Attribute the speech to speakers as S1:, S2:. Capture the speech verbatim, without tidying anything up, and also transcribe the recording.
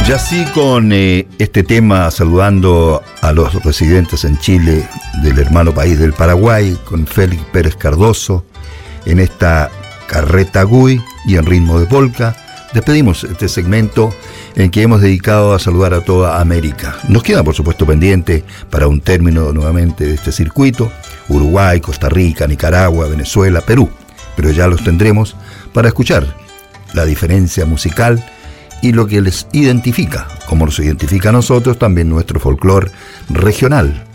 S1: Y así con eh, este tema, saludando a los residentes en Chile del hermano país del Paraguay, con Félix Pérez Cardoso, en esta carreta Gui y en ritmo de polka, despedimos este segmento en que hemos dedicado a saludar a toda América. Nos queda, por supuesto, pendiente para un término nuevamente de este circuito, Uruguay, Costa Rica, Nicaragua, Venezuela, Perú, pero ya los tendremos para escuchar la diferencia musical y lo que les identifica, como nos identifica a nosotros, también nuestro folclore regional.